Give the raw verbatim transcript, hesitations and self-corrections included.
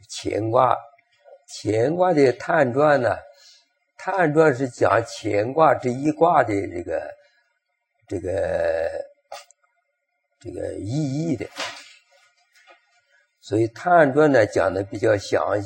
乾卦，乾卦的探传呢，探传是讲乾卦这一卦的这个这个这个意义的，所以探传呢讲的比较详细。